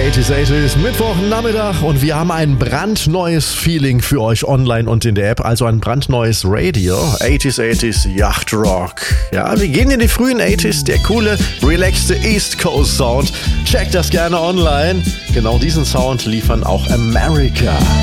80s, Mittwochnachmittag und wir haben ein brandneues Feeling für euch online und in der App, also ein brandneues Radio, 80s Yacht Rock. Ja, wir gehen in die frühen 80s, der coole, relaxte East Coast Sound. Checkt das gerne online. Genau diesen Sound liefern auch America.